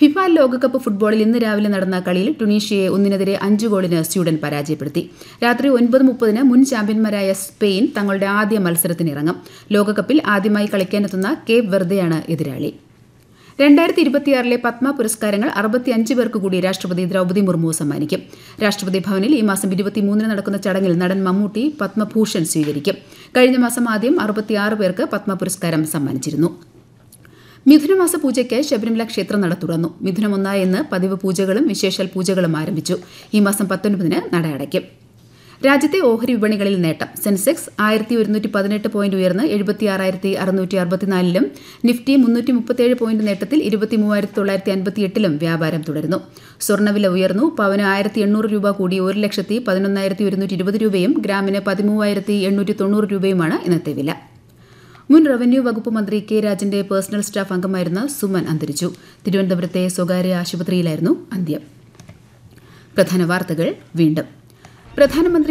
FIFA ലോകകപ്പ് ഫുട്ബോളിൽ ഇന്ന് രാവിലെ നടന്ന കളിയിൽ ടുണീഷ്യയെ 1-5 ഗോളിന് സ്വീഡൻ പരാജയപ്പെടുത്തി. രാത്രി 9:30 മുൻ ചാമ്പ്യന്മാരായ സ്പെയിൻ തങ്ങളുടെ ആദ്യ മത്സരത്തിനിറങ്ങും. ലോകകപ്പിൽ ആദ്യമായി കളിക്കാനെത്തുന്ന കേപ്പ് വെർദെയാണ് എതിരാളി. 2026 പത്മ പുരസ്കാരങ്ങൾ 65 പേർക്ക് കൂടി രാഷ്ട്രപതി ദ്രൗപദി മുർമു സമ്മാനിക്കും. രാഷ്ട്രപതി ഭവനിൽ ഈ മാസം 23 നടക്കുന്ന ചടങ്ങിൽ നടൻ മമ്മൂട്ടി പത്മഭൂഷൺ സ്വീകരിക്കും. കഴിഞ്ഞ മാസം ആദ്യം 66 പേർക്ക് പത്മ പുരസ്കാരം സമ്മാനിച്ചിരുന്നു. മിഥുനമാസ പൂജയ്ക്ക് ശബരിമല ക്ഷേത്രം നട തുറന്നു. മിഥുനം 1 ഇന്ന് പതിവ് പൂജകളും വിശേഷാൽ പൂജകളും ആരംഭിച്ചു. ഈ മാസം 19 നട അടയ്ക്കും. രാജ്യത്തെ ഓഹരി വിപണികളിൽ നേട്ടം. സെൻസെക്സ് 1118 പോയിന്റ് ഉയർന്ന് 76,664-ലും നിഫ്റ്റി 337 പോയിന്റ് നേട്ടത്തിൽ 23,958-ലും വ്യാപാരം തുടരുന്നു. സ്വർണ്ണവില ഉയർന്നു. പവന് 1,800 രൂപ കൂടി 1,11,120 രൂപയും ഗ്രാമിന് 13,890 രൂപയുമാണ് ഇന്നത്തെ വില. മുൻ റവന്യൂ വകുപ്പ് മന്ത്രി കെ രാജന്റെ പേഴ്സണൽ സ്റ്റാഫ് അംഗമായിരുന്ന സുമൻ അന്തരിച്ചു. തിരുവനന്തപുരത്തെ സ്വകാര്യ ആശുപത്രിയിലായിരുന്നു അന്ത്യം. പ്രധാന വാർത്തകൾ വീണ്ടും. പ്രധാനമന്ത്രി